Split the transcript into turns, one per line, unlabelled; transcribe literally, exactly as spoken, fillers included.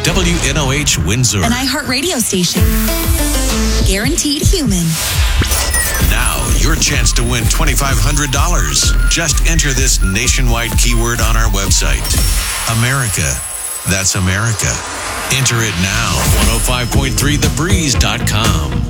W N O H Windsor.
An iHeartRadio station. Guaranteed human.
Now, your chance to win twenty-five hundred dollars. Just enter this nationwide keyword on our website. America. That's America. Enter it now. one oh five point three the breeze dot com.